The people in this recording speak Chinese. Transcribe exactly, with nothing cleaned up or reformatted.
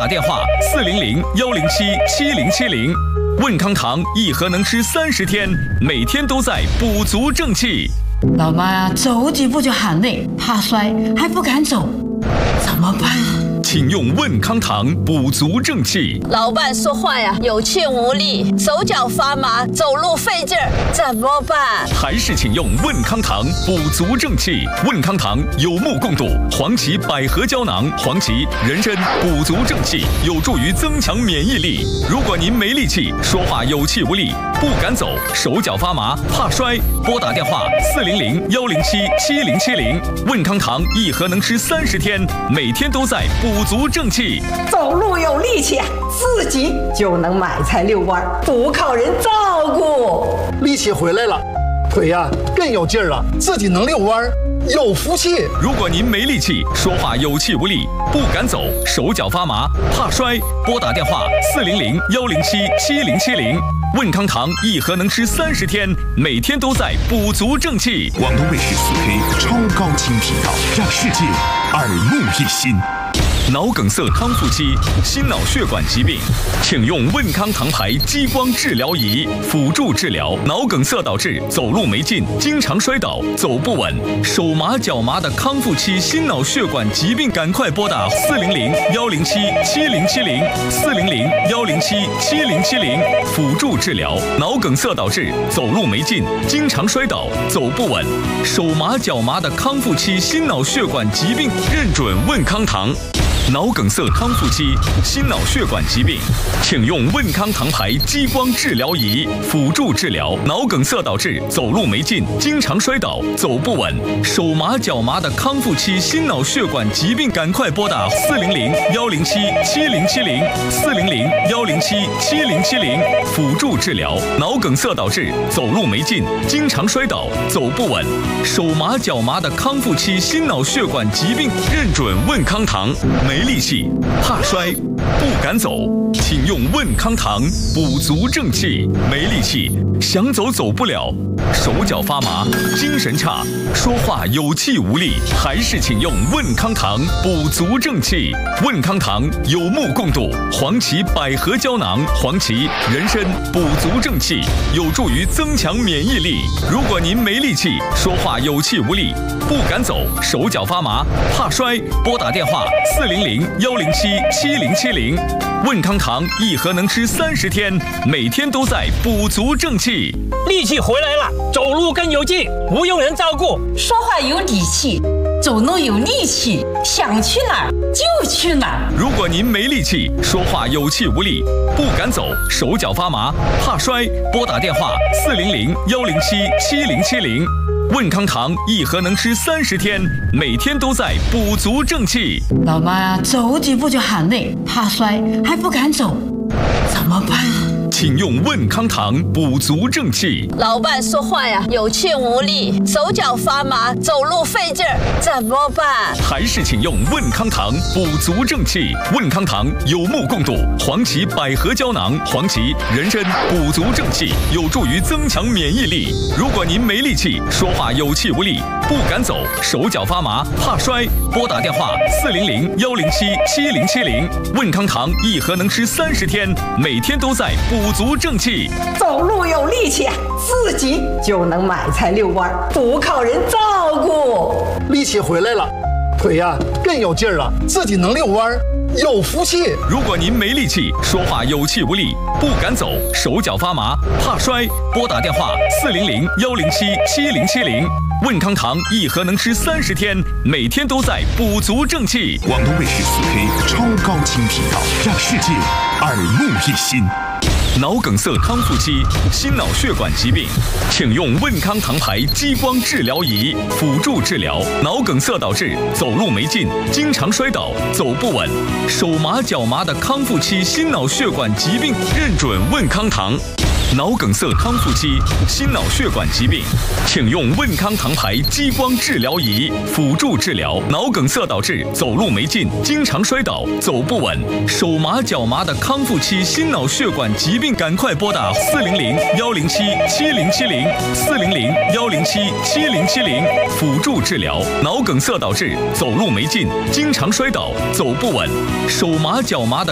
打电话四零零幺零七七零七零。问康堂一盒能吃三十天，每天都在补足正气。 老妈呀，走几步就喊累，怕摔还不敢走，怎么办啊？ 请用问康堂补足正气。 老伴说话呀有气无力，手脚发麻，走路费劲儿，怎么办？ 还是请用问康堂补足正气。问康堂有目共睹，黄芪百合胶囊，黄芪、人参补足正气，有助于增强免疫力。如果您没力气，说话有气无力，不敢走，手脚发麻，怕摔，拨打电话四零零幺零七七零七零。问康堂一盒能吃三十天，每天都在补足正气。 走路有力气，自己就能买菜遛弯，不靠人照顾。 力气回来了，腿呀、啊、更有劲儿了，自己能遛弯，有福气。 如果您没力气，说话有气无力，不敢走，手脚发麻，怕摔，拨打电话四零零幺零七七零七零。问康堂一盒能吃三十天，每天都在补足正气。 广东卫视四 K 超高清频道，让世界耳目一新。 脑梗塞康复期、心脑血管疾病，请用问康堂牌激光治疗仪辅助治疗。脑梗塞导致走路没劲，经常摔倒，走不稳，手麻脚麻的康复期心脑血管疾病，赶快拨打四零零幺零七七零七零四零零幺零七七零七零辅助治疗。脑梗塞导致走路没劲，经常摔倒，走不稳，手麻脚麻的康复期心脑血管疾病，认准问康堂。脑梗塞康复期、心脑血管疾病，请用问康堂牌激光治疗仪辅助治疗。脑梗塞导致走路没劲，经常摔倒，走不稳，手麻脚麻的康复期心脑血管疾病，赶快拨打四零零幺零七七零七零四零零幺零七七零七零辅助治疗。脑梗塞导致走路没劲，经常摔倒，走不稳，手麻脚麻的康复期心脑血管疾病，认准问康堂。没力气，怕摔，不敢走，请用问康堂补足正气。没力气，想走走不了，手脚发麻，精神差，说话有气无力，还是请用问康堂补足正气。问康堂有目共睹，黄芪百合胶囊，黄芪、人参补足正气，有助于增强免疫力。如果您没力气，说话有气无力，不敢走，手脚发麻，怕摔，拨打电话四零零幺零七七零七零。问康堂一盒能吃三十天，每天都在补足正气。 力气回来了，走路更有劲，不用人照顾， 说话有底气，走路有力气，想去哪儿就去哪儿。 如果您没力气，说话有气无力，不敢走，手脚发麻，怕摔，拨打电话四零零幺零七七零七零。问康堂一盒能吃三十天，每天都在补足正气。 老妈呀，走几步就喊累，怕摔还不敢走，怎么办啊？ 请用问康堂补足正气。 老伴说话呀有气无力，手脚发麻，走路费劲儿，怎么办？ 还是请用问康堂补足正气。问康堂有目共睹，黄芪百合胶囊，黄芪、人参补足正气，有助于增强免疫力。如果您没力气，说话有气无力，不敢走，手脚发麻，怕摔，拨打电话四零零幺零七七零七零。问康堂一盒能吃三十天，每天都在补足正气。 走路有力气，自己就能买菜遛弯，不靠人照顾。 力气回来了，腿呀、啊、更有劲儿了，自己能遛弯，有福气。 如果您没力气，说话有气无力，不敢走，手脚发麻，怕摔，拨打电话四零零幺零七七零七零。问康堂一盒能吃三十天，每天都在补足正气。 广东卫视四 K 超高清频道，让世界耳目一新。 脑梗塞康复期、心脑血管疾病，请用问康堂牌激光治疗仪辅助治疗。脑梗塞导致走路没劲，经常摔倒，走不稳，手麻脚麻的康复期心脑血管疾病，认准问康堂。脑梗塞康复期、心脑血管疾病，请用问康堂牌激光治疗仪辅助治疗。脑梗塞导致走路没劲，经常摔倒，走不稳，手麻脚麻的康复期心脑血管疾病，赶快拨打四零零幺零七七零七零四零零幺零七七零七零辅助治疗。脑梗塞导致走路没劲，经常摔倒，走不稳，手麻脚麻的